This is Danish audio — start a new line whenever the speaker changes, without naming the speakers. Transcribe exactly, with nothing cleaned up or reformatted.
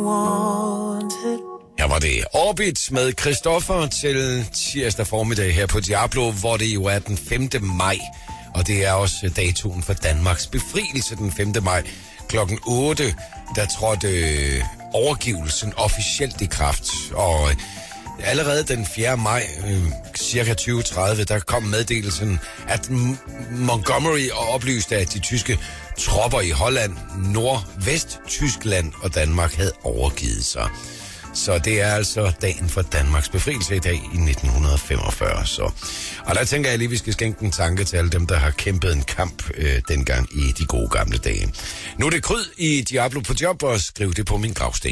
wanted.
Her var det Orbit med Christoffer til tirsdag formiddag her på Diablo, hvor det jo er den femte maj. Og det er også datoen for Danmarks befrielse den femte maj. Klokken otte, der trådte øh, overgivelsen officielt i kraft. Og øh, allerede den fjerde maj, øh, cirka tyve tredive, der kom meddelelsen, at Montgomery oplyste, at de tyske tropper i Holland, Nordvest, Tyskland og Danmark havde overgivet sig. Så det er altså dagen for Danmarks befrielse i dag i nitten femogfyrre. Så. Og der tænker jeg lige, at vi skal skænke en tanke til alle dem, der har kæmpet en kamp øh, dengang i de gode gamle dage. Nu er det Kryd i Diablo på job, og skriv det på min gravsten.